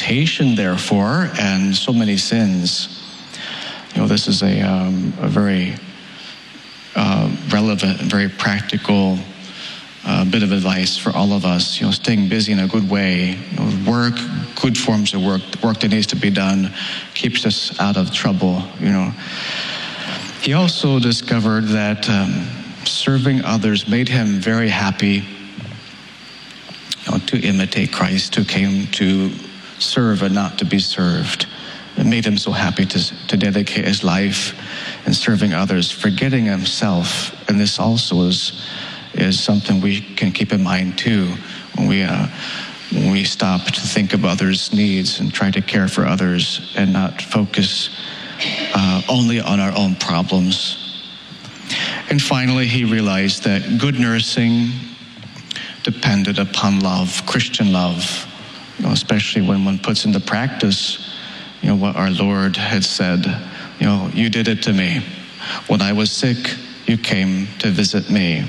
temptation, therefore, and so many sins. This is a very relevant and very practical bit of advice for all of us. Staying busy in a good way, work, good forms of work that needs to be done, keeps us out of trouble. He also discovered that serving others made him very happy. To imitate Christ, who came to serve and not to be served. It made him so happy to dedicate his life in serving others, forgetting himself. And this also is something we can keep in mind too when we stop to think of others' needs and try to care for others and not focus only on our own problems. And finally, he realized that good nursing depended upon love, Christian love, especially when one puts into practice, what our Lord had said. You did it to me. When I was sick, you came to visit me.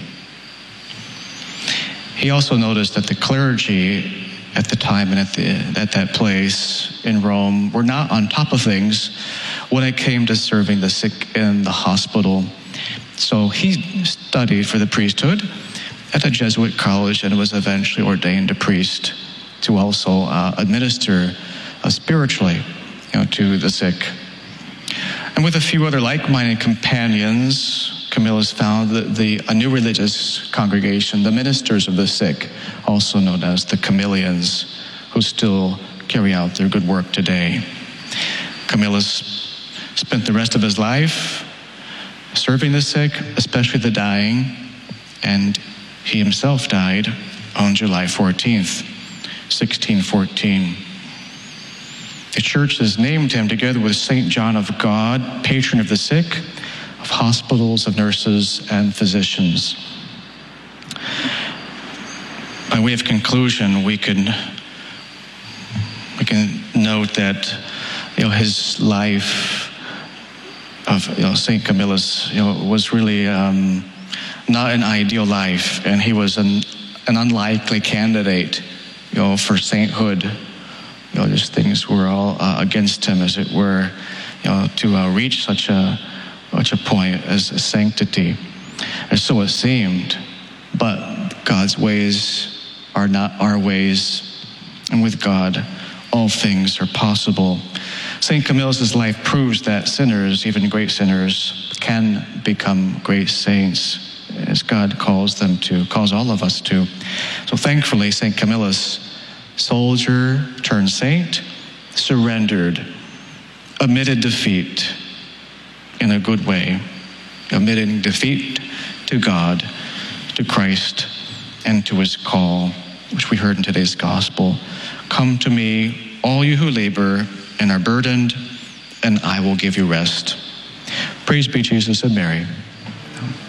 He also noticed that the clergy at the time and at that place in Rome were not on top of things when it came to serving the sick in the hospital. So he studied for the priesthood at a Jesuit college and was eventually ordained a priest to also administer spiritually to the sick. And with a few other like-minded companions, Camillus founded a new religious congregation, the Ministers of the Sick, also known as the Camillians, who still carry out their good work today. Camillus spent the rest of his life serving the sick, especially the dying, and he himself died on July 14th, 1614. The church has named him, together with St. John of God, patron of the sick, of hospitals, of nurses, and physicians. By way of conclusion, we can note that his life of St. Camillus was really not an ideal life, and he was an unlikely candidate, for sainthood. Just things were all against him, as it were, to reach such a point as sanctity. And so it seemed, but God's ways are not our ways, and with God, all things are possible. St. Camillus' life proves that sinners, even great sinners, can become great saints, as God calls all of us to. So thankfully, St. Camillus, soldier turned saint, surrendered, admitted defeat in a good way, admitting defeat to God, to Christ, and to his call, which we heard in today's gospel. Come to me, all you who labor and are burdened, and I will give you rest. Praise be Jesus and Mary.